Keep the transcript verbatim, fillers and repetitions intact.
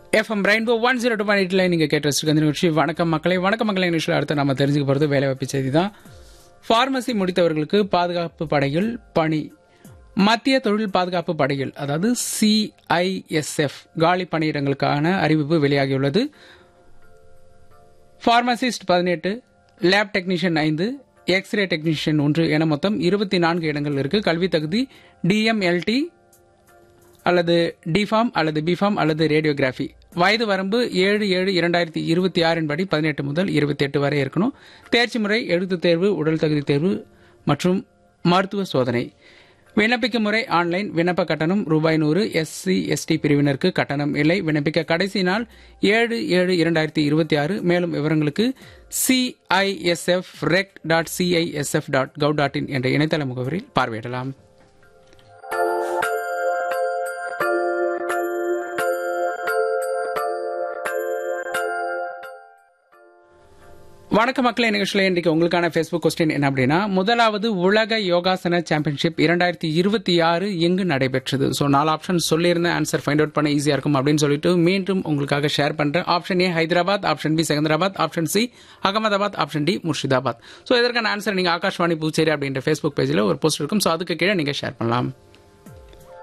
FM rainbow one zero two point எயிட்ல நீங்க கேட்டு வச்சிருக்க இந்த நிகழ்ச்சி வணக்கம் மக்களே. வணக்கம் மக்களே நிகழ்ச்சியில் அடுத்து நம்ம தெரிஞ்சுக்க போகிறது வேலைவாய்ப்பு செய்தி தான். பார்மசி முடித்தவர்களுக்கு பாதுகாப்பு படையில் பணி. மத்திய தொழில் பாதுகாப்பு படையில் அதாவது சிஐஎஸ்எஃப் காலி பணியிடங்களுக்கான அறிவிப்பு வெளியாகியுள்ளது. பார்மசிஸ்ட் பதினெட்டு, லேப் டெக்னீஷியன் ஐந்து, எக்ஸ்ரே டெக்னீஷியன் ஒன்று என மொத்தம் இருபத்தி நான்கு இடங்கள் இருக்கு. கல்வி தகுதி டிஎம்எல்டி அல்லது டிஃபார்ம் அல்லது பிஃபார்ம் அல்லது ரேடியோகிராஃபி. வயது வரம்பு ஏழு ஏழு இரண்டாயிரத்தி இருபத்தி ஆறின் படி பதினெட்டு முதல் இருபத்தி எட்டு வரை இருக்கணும். தேர்ச்சி முறை எழுத்துத் தேர்வு, உடல் தகுதி தேர்வு மற்றும் மருத்துவ சோதனை. விண்ணப்பிக்கும் முறை ஆன்லைன். விண்ணப்ப கட்டணம் ரூபாய் நூறு. எஸ்சி எஸ்டி பிரிவினருக்கு கட்டணம் இல்லை. விண்ணப்பிக்க கடைசி நாள் ஏழு ஏழு இரண்டாயிரத்தி இருபத்தி ஆறு. மேலும் விவரங்களுக்கு CISF ரெக் dot CISF dot gov dot in என்ற இணையதள முகவரியில் பார்வையிடலாம். வணக்க மக்களே நிகழ்ச்சியில் இன்றைக்கு உங்களுக்கான ஃபேஸ்புக் கொஸ்டின் என்ன அப்படின்னா, முதலாவது உலக யோகாசன சாம்பியன்ஷிப் இரண்டாயிரத்தி இருபத்தி ஆறு எங்கு நடைபெற்றது? ஸோ நாலு ஆப்ஷன் சொல்லியிருந்தேன், ஆன்சர் ஃபைண்ட் அவுட் பண்ண ஈஸியாக இருக்கும் அப்படின்னு சொல்லிட்டு மீண்டும் உங்களுக்காக ஷேர் பண்ணுறேன். Option A Hyderabad, option B Secunderabad, option C Ahmedabad, option D Murshidabad. So இதற்கான ஆன்சர் நீங்கள் ஆகாஷ்வாணி புதுச்சேரி அப்படின்ற ஃபேஸ்புக் பேஜில் ஒரு போஸ்ட் இருக்கும். ஸோ அதுக்கு கீழே நீங்கள் ஷேர் பண்ணலாம்.